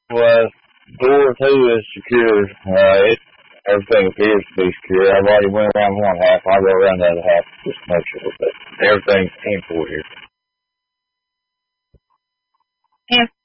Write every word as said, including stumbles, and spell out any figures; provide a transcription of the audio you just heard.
Well, door two is secure. Uh, it, everything appears to be secure. I've already went around one half. I'll go around the other half just to make sure. But everything's ten four here. If